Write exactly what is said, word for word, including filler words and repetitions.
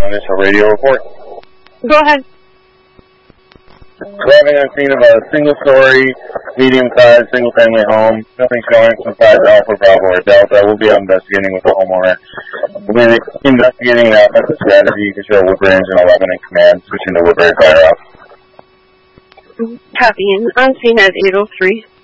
initial radio report. Go ahead. Driving on scene of a single-story, medium-sized, single-family home. Nothing showing some size Alpha, Bravo, or Delta. We'll be out investigating with the homeowner. We'll be investigating an offensive strategy. You can show Woodbridge and eleven in command, switching to Woodbury Fire Ops. Copy. On scene at eight oh three.